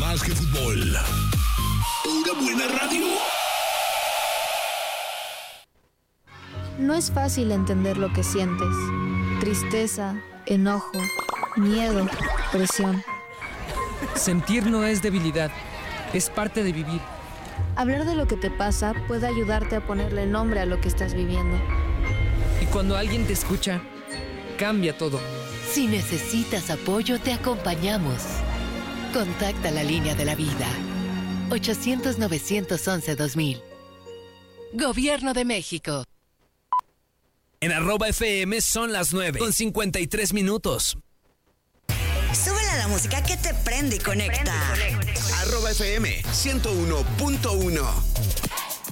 más que fútbol. Pura buena radio. No es fácil entender lo que sientes. Tristeza, enojo, miedo, presión. Sentir no es debilidad, es parte de vivir. Hablar de lo que te pasa puede ayudarte a ponerle nombre a lo que estás viviendo. Y cuando alguien te escucha, cambia todo. Si necesitas apoyo, te acompañamos. Contacta la línea de la vida. 800-911-2000. Gobierno de México. En @FM son las 9:53. Súbele a la música que te prende y conecta. @FM 101.1.